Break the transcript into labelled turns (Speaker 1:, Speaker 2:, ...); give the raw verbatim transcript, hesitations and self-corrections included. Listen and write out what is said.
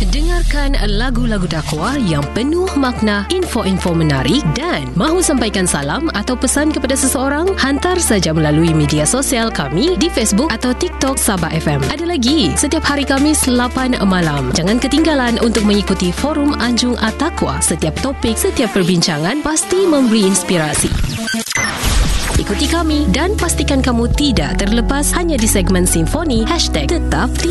Speaker 1: Dengarkan lagu-lagu dakwah yang penuh makna, info-info menarik dan mahu sampaikan salam atau pesan kepada seseorang? Hantar saja melalui media sosial kami di Facebook atau TikTok Sabah F M. Ada lagi, setiap hari Khamis lapan malam. Jangan ketinggalan untuk mengikuti forum Anjung At-Taqwa. Setiap topik, setiap perbincangan pasti memberi inspirasi. Ikuti kami dan pastikan kamu tidak terlepas hanya di segmen Simfoni. Hashtag Tetap